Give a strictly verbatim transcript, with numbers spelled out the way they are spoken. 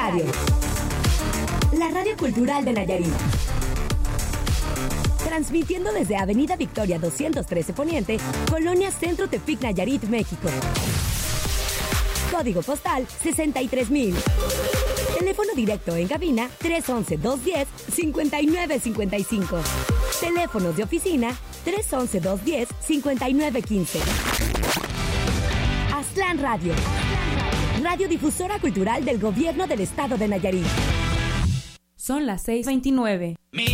Radio. La radio cultural de Nayarit. Transmitiendo desde Avenida Victoria doscientos trece Poniente, Colonia Centro Tepic, Nayarit, México. Código postal sesenta y tres mil. Teléfono directo en cabina tres once, dos diez, cincuenta y nueve cincuenta y cinco. Teléfonos de oficina tres once, dos diez, cincuenta y nueve quince. Aztlán Radio. Radiodifusora cultural del Gobierno del Estado de Nayarit. Son las seis veintinueve. Mi